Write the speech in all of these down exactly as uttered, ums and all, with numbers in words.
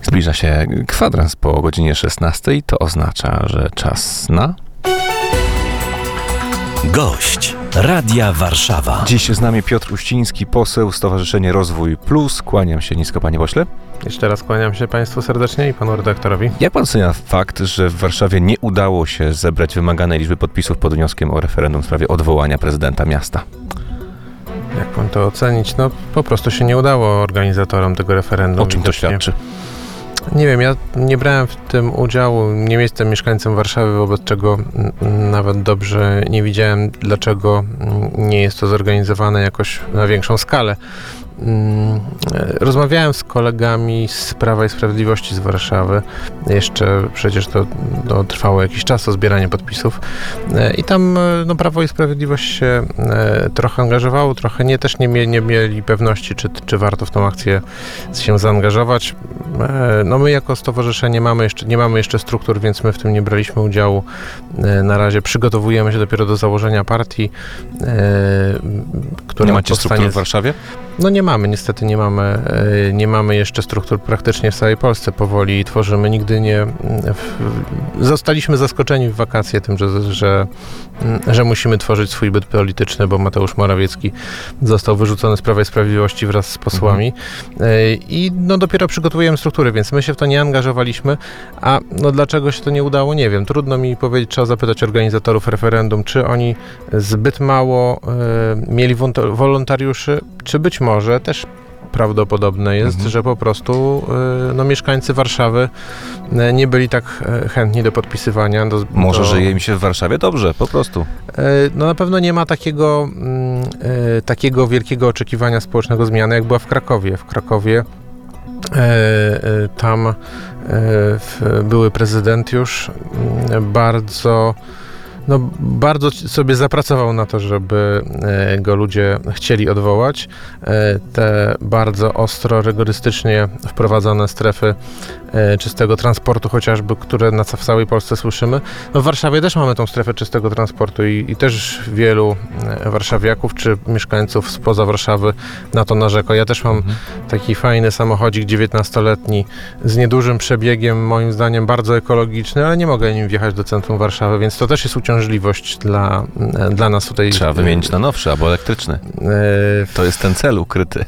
Zbliża się kwadrans po godzinie szesnastej. To oznacza, że czas na... Gość Radia Warszawa. Dziś z nami Piotr Uściński, poseł Stowarzyszenie Rozwój Plus. Kłaniam się nisko, panie pośle. Jeszcze raz kłaniam się państwu serdecznie i panu redaktorowi. Jak pan ocenia fakt, że w Warszawie nie udało się zebrać wymaganej liczby podpisów pod wnioskiem o referendum w sprawie odwołania prezydenta miasta? Jak pan to ocenić? No po prostu się nie udało organizatorom tego referendum. O czym to świadczy? Nie wiem, ja nie brałem w tym udziału, nie jestem mieszkańcem Warszawy, wobec czego nawet dobrze nie widziałem, dlaczego nie jest to zorganizowane jakoś na większą skalę. Rozmawiałem z kolegami z Prawa i Sprawiedliwości z Warszawy. Jeszcze przecież to, to trwało jakiś czas, to zbieranie podpisów. I tam no, Prawo i Sprawiedliwość się trochę angażowało, trochę nie. Też nie, mie, nie mieli pewności, czy, czy warto w tą akcję się zaangażować. No my jako stowarzyszenie mamy jeszcze, nie mamy jeszcze struktur, więc my w tym nie braliśmy udziału. Na razie przygotowujemy się dopiero do założenia partii, która nie macie powstanie... struktur w Warszawie? No nie mamy, niestety nie mamy, nie mamy jeszcze struktur praktycznie w całej Polsce. Powoli tworzymy, nigdy nie... Zostaliśmy zaskoczeni w wakacje tym, że, że, że musimy tworzyć swój byt polityczny, bo Mateusz Morawiecki został wyrzucony z Prawa i Sprawiedliwości wraz z posłami. Mhm. I no dopiero przygotowujemy struktury, więc my się w to nie angażowaliśmy. A no dlaczego się to nie udało, nie wiem. Trudno mi powiedzieć, trzeba zapytać organizatorów referendum, czy oni zbyt mało y, mieli wolontariuszy, czy być może Może też prawdopodobne jest, mhm. że po prostu y, no, mieszkańcy Warszawy y, nie byli tak y, chętni do podpisywania. Do, Może do, żyje im się w Warszawie dobrze, po prostu. Y, no na pewno nie ma takiego, y, takiego wielkiego oczekiwania społecznego zmiany, jak była w Krakowie. W Krakowie y, y, tam y, w, były prezydent już y, bardzo... No, bardzo sobie zapracował na to, żeby go ludzie chcieli odwołać. Te bardzo ostro, rygorystycznie wprowadzone strefy czystego transportu chociażby, które na, w całej Polsce słyszymy. No w Warszawie też mamy tą strefę czystego transportu i, i też wielu warszawiaków czy mieszkańców spoza Warszawy na to narzeka. Ja też mam mhm. taki fajny samochodzik dziewiętnastoletni z niedużym przebiegiem, moim zdaniem bardzo ekologiczny, ale nie mogę nim wjechać do centrum Warszawy, więc to też jest uciążliwość dla, dla nas tutaj. Trzeba wymienić na nowszy albo elektryczny. To jest ten cel ukryty.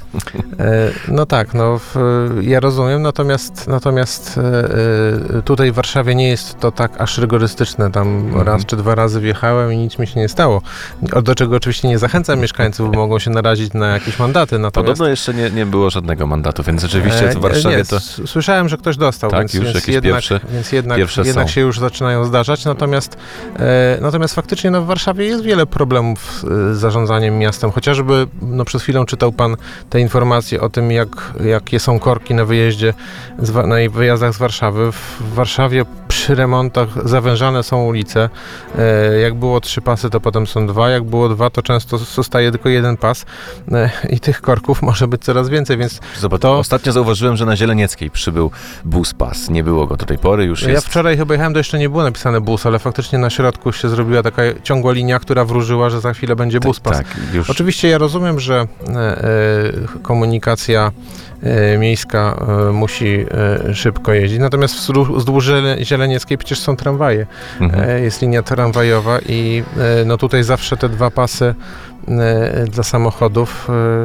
No tak, no ja rozumiem, natomiast natomiast tutaj w Warszawie nie jest to tak aż rygorystyczne. Tam mhm. raz czy dwa razy wjechałem i nic mi się nie stało. Do czego oczywiście nie zachęcam mieszkańców, bo mogą się narazić na jakieś mandaty. Natomiast... Podobno jeszcze nie, nie było żadnego mandatu, więc rzeczywiście w Warszawie nie, to... Słyszałem, że ktoś dostał, tak, więc, już więc jakieś jednak, pierwsze, więc jednak, pierwsze jednak są. się już zaczynają zdarzać. Natomiast, e, natomiast faktycznie no, w Warszawie jest wiele problemów z zarządzaniem miastem. Chociażby no, przed chwilą czytał pan te informacje o tym, jak, jakie są korki na wyjeździe, z, na wyjazdach z Warszawy. W Warszawie przy remontach zawężane są ulice. E, jak było trzy pasy, to potem są dwa. Jak było dwa, to często zostaje tylko jeden pas. E, I tych korków może być coraz więcej, więc Zobacz, to... Ostatnio zauważyłem, że na Zielenieckiej przybył bus pas. Nie było go do tej pory, już jest... Ja wczoraj chyba jechałem, to jeszcze nie było napisane bus, ale faktycznie na środku się zrobiła taka ciągła linia, która wróżyła, że za chwilę będzie bus pas. Tak, już. Oczywiście ja rozumiem, że e, e, komunikacja e, miejska e, musi e, szybko jeździć, natomiast wzdłuż Zielenieckiej przecież są tramwaje. Mhm. E, jest linia tramwajowa i e, no tutaj zawsze te dwa pasy e, dla samochodów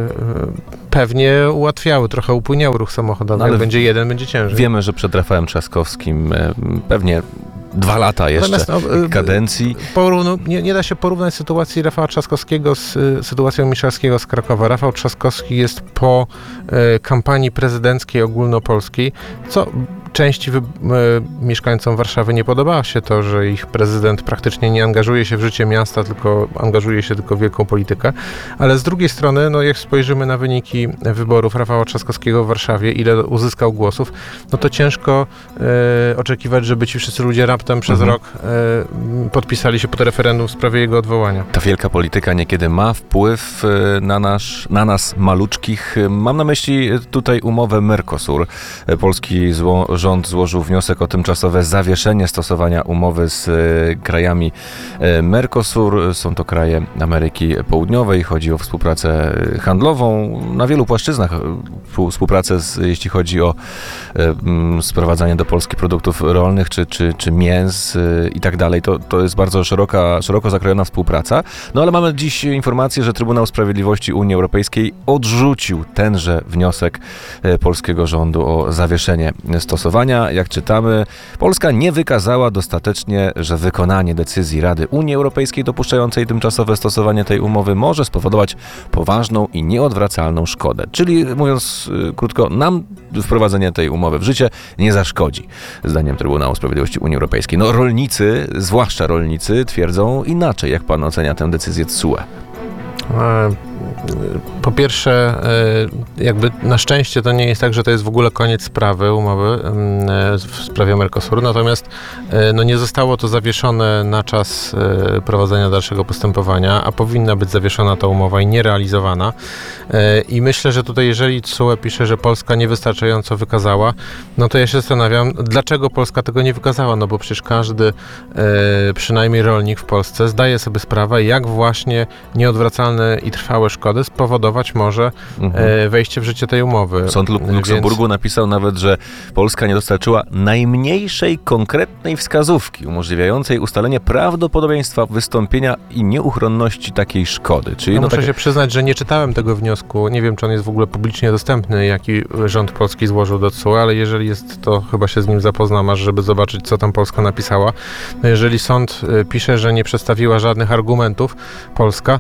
e, pewnie ułatwiały, trochę upłyniały ruch samochodowy. No, jak będzie jeden, będzie ciężej. Wiemy, że przed Rafałem Trzaskowskim e, pewnie dwa lata jeszcze no, kadencji. Porównu, nie, nie da się porównać sytuacji Rafała Trzaskowskiego z y, sytuacją Miszalskiego z Krakowa. Rafał Trzaskowski jest po y, kampanii prezydenckiej ogólnopolskiej, co części wy, y, mieszkańcom Warszawy nie podobało się to, że ich prezydent praktycznie nie angażuje się w życie miasta, tylko angażuje się tylko w wielką politykę. Ale z drugiej strony, no jak spojrzymy na wyniki wyborów Rafała Trzaskowskiego w Warszawie, ile uzyskał głosów, no to ciężko y, oczekiwać, żeby ci wszyscy ludzie raptem przez mhm. rok y, podpisali się pod referendum w sprawie jego odwołania. Ta wielka polityka niekiedy ma wpływ y, na, nasz, na nas maluczkich. Mam na myśli tutaj umowę Mercosur. Polski zło, rząd rząd złożył wniosek o tymczasowe zawieszenie stosowania umowy z krajami Mercosur. Są to kraje Ameryki Południowej. Chodzi o współpracę handlową na wielu płaszczyznach. Współpracę, z, jeśli chodzi o sprowadzanie do Polski produktów rolnych czy, czy, czy mięs i tak dalej. To, to jest bardzo szeroka, szeroko zakrojona współpraca. No ale mamy dziś informację, że Trybunał Sprawiedliwości Unii Europejskiej odrzucił tenże wniosek polskiego rządu o zawieszenie stosowania. Jak czytamy, Polska nie wykazała dostatecznie, że wykonanie decyzji Rady Unii Europejskiej dopuszczającej tymczasowe stosowanie tej umowy może spowodować poważną i nieodwracalną szkodę. Czyli mówiąc krótko, nam wprowadzenie tej umowy w życie nie zaszkodzi, zdaniem Trybunału Sprawiedliwości Unii Europejskiej. No rolnicy, zwłaszcza rolnicy, twierdzą inaczej. Jak pan ocenia tę decyzję T S U E? Po pierwsze, jakby na szczęście to nie jest tak, że to jest w ogóle koniec sprawy, umowy w sprawie Mercosuru, natomiast no nie zostało to zawieszone na czas prowadzenia dalszego postępowania, a powinna być zawieszona ta umowa i nierealizowana. I myślę, że tutaj jeżeli T S U E pisze, że Polska niewystarczająco wykazała, no to ja się zastanawiam, dlaczego Polska tego nie wykazała, no bo przecież każdy, przynajmniej rolnik w Polsce, zdaje sobie sprawę, jak właśnie nieodwracalne i trwałe szkody spowodować może mhm. wejście w życie tej umowy. Sąd Luksemburgu Więc... napisał nawet, że Polska nie dostarczyła najmniejszej konkretnej wskazówki umożliwiającej ustalenie prawdopodobieństwa wystąpienia i nieuchronności takiej szkody. Czyli no no muszę tak... się przyznać, że nie czytałem tego wniosku. Nie wiem, czy on jest w ogóle publicznie dostępny, jaki rząd polski złożył do T S U E, ale jeżeli jest, to chyba się z nim zapoznam, aż żeby zobaczyć, co tam Polska napisała. No jeżeli sąd pisze, że nie przedstawiła żadnych argumentów Polska,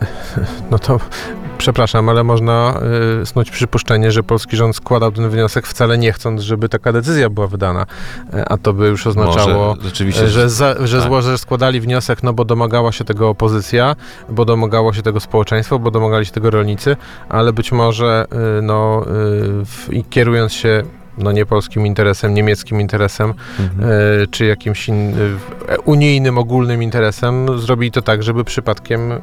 no to przepraszam, ale można y, snuć przypuszczenie, że polski rząd składał ten wniosek wcale nie chcąc, żeby taka decyzja była wydana. A to by już oznaczało, rzeczywiście, że, za, że, tak. zło, że składali wniosek, no bo domagała się tego opozycja, bo domagało się tego społeczeństwo, bo domagali się tego rolnicy, ale być może y, no, y, w, i kierując się no nie polskim interesem, niemieckim interesem, mhm. e, czy jakimś in, e, unijnym, ogólnym interesem, zrobili to tak, żeby przypadkiem e,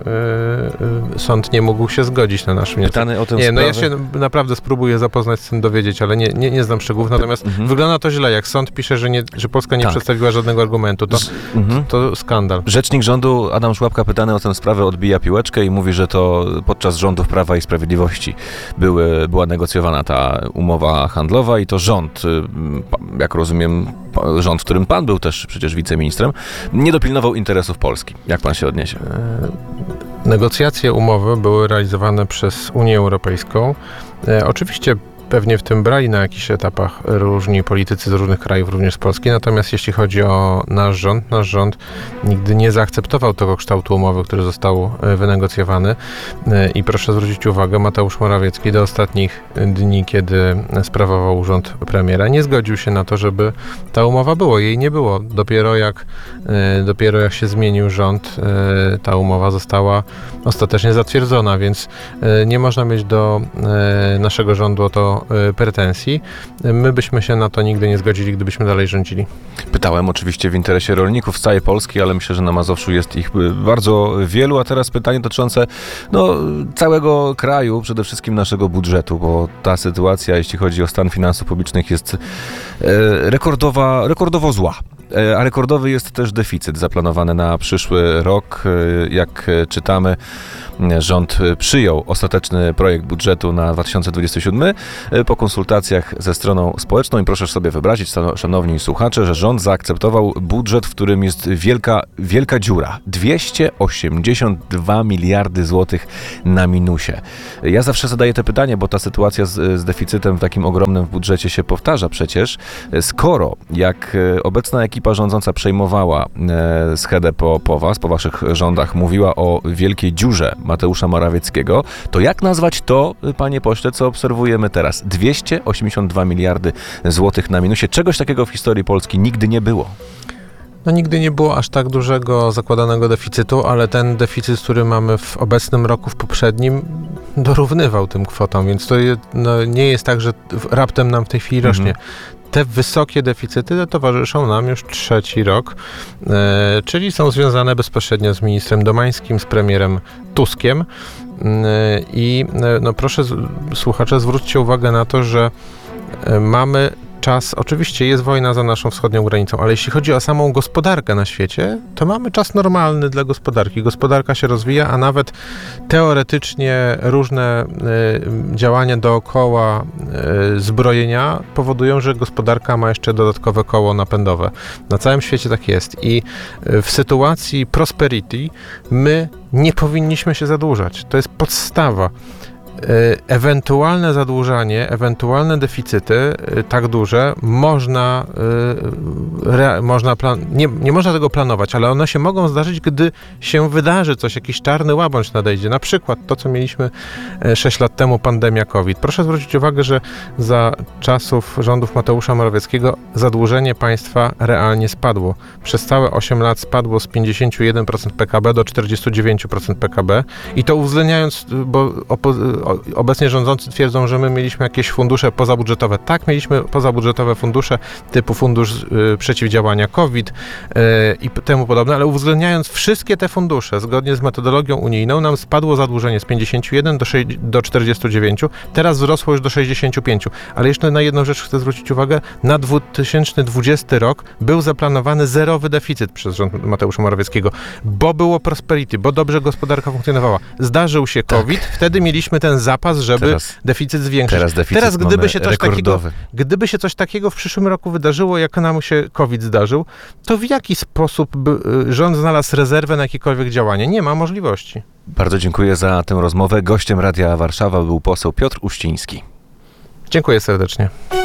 e, sąd nie mógł się zgodzić na nasz wniosek. Pytany o tę nie, sprawę... no ja się naprawdę spróbuję zapoznać z tym, dowiedzieć, ale nie, nie, nie znam szczegółów, natomiast mhm. wygląda to źle, jak sąd pisze, że, nie, że Polska nie tak. przedstawiła żadnego argumentu, to, mhm. to, to skandal. Rzecznik rządu Adam Szłapka, pytany o tę sprawę, odbija piłeczkę i mówi, że to podczas rządów Prawa i Sprawiedliwości były, była negocjowana ta umowa handlowa i to rząd, jak rozumiem, rząd, w którym pan był też przecież wiceministrem, nie dopilnował interesów Polski. Jak pan się odniesie? Negocjacje umowy były realizowane przez Unię Europejską. E, oczywiście pewnie w tym brali na jakichś etapach różni politycy z różnych krajów, również z Polski, natomiast jeśli chodzi o nasz rząd, nasz rząd nigdy nie zaakceptował tego kształtu umowy, który został wynegocjowany i proszę zwrócić uwagę, Mateusz Morawiecki do ostatnich dni, kiedy sprawował urząd premiera, nie zgodził się na to, żeby ta umowa była. Jej nie było. Dopiero jak, dopiero jak się zmienił rząd, ta umowa została ostatecznie zatwierdzona, więc nie można mieć do naszego rządu o to pretensji. My byśmy się na to nigdy nie zgodzili, gdybyśmy dalej rządzili. Pytałem oczywiście w interesie rolników z całej Polski, ale myślę, że na Mazowszu jest ich bardzo wielu, a teraz pytanie dotyczące no, całego kraju, przede wszystkim naszego budżetu, bo ta sytuacja, jeśli chodzi o stan finansów publicznych, jest e, rekordowa, rekordowo zła. A rekordowy jest też deficyt zaplanowany na przyszły rok. Jak czytamy, rząd przyjął ostateczny projekt budżetu na dwa tysiące dwudziesty siódmy po konsultacjach ze stroną społeczną i proszę sobie wyobrazić, szanowni słuchacze, że rząd zaakceptował budżet, w którym jest wielka, wielka dziura. dwieście osiemdziesiąt dwa miliardy złotych na minusie. Ja zawsze zadaję te pytanie, bo ta sytuacja z, z deficytem w takim ogromnym w budżecie się powtarza przecież. Skoro jak obecna ekipa rządząca przejmowała e, schedę po, po was, po waszych rządach, mówiła o wielkiej dziurze Mateusza Morawieckiego, to jak nazwać to, panie pośle, co obserwujemy teraz? dwieście osiemdziesiąt dwa miliardy złotych na minusie. Czegoś takiego w historii Polski nigdy nie było. No nigdy nie było aż tak dużego zakładanego deficytu, ale ten deficyt, który mamy w obecnym roku, w poprzednim, dorównywał tym kwotom, więc to je, no, nie jest tak, że raptem nam w tej chwili rośnie. Mhm. Te wysokie deficyty towarzyszą nam już trzeci rok, e, czyli są związane bezpośrednio z ministrem Domańskim, z premierem Tuskiem. E, I e, no proszę z, słuchacze, zwróćcie uwagę na to, że e, mamy czas, oczywiście jest wojna za naszą wschodnią granicą, ale jeśli chodzi o samą gospodarkę na świecie, to mamy czas normalny dla gospodarki. Gospodarka się rozwija, a nawet teoretycznie różne y, działania dookoła y, zbrojenia powodują, że gospodarka ma jeszcze dodatkowe koło napędowe. Na całym świecie tak jest i y, w sytuacji prosperity my nie powinniśmy się zadłużać. To jest podstawa. Ewentualne zadłużanie, ewentualne deficyty tak duże można, re, można plan, nie, nie można tego planować, ale one się mogą zdarzyć, gdy się wydarzy coś, jakiś czarny łabędź nadejdzie. Na przykład to, co mieliśmy sześć lat temu, pandemia COVID. Proszę zwrócić uwagę, że za czasów rządów Mateusza Morawieckiego zadłużenie państwa realnie spadło. Przez całe osiem lat spadło z pięćdziesiąt jeden procent P K B do czterdzieści dziewięć procent P K B i to uwzględniając, bo opo- obecnie rządzący twierdzą, że my mieliśmy jakieś fundusze pozabudżetowe. Tak, mieliśmy pozabudżetowe fundusze typu fundusz y, przeciwdziałania COVID y, i temu podobne, ale uwzględniając wszystkie te fundusze, zgodnie z metodologią unijną, nam spadło zadłużenie z pięćdziesiąt jeden do czterdziestu dziewięciu, teraz wzrosło już do sześćdziesięciu pięciu. Ale jeszcze na jedną rzecz chcę zwrócić uwagę. Na dwa tysiące dwudziesty rok był zaplanowany zerowy deficyt przez rząd Mateusza Morawieckiego, bo było prosperity, bo dobrze gospodarka funkcjonowała. Zdarzył się COVID, tak. Wtedy mieliśmy ten zapas, żeby teraz, deficyt zwiększyć. Teraz, deficyt teraz gdyby się coś rekordowy. takiego, gdyby się coś takiego w przyszłym roku wydarzyło, jak nam się COVID zdarzył, to w jaki sposób by rząd znalazł rezerwę na jakiekolwiek działanie? Nie ma możliwości. Bardzo dziękuję za tę rozmowę. Gościem Radia Warszawa był poseł Piotr Uściński. Dziękuję serdecznie.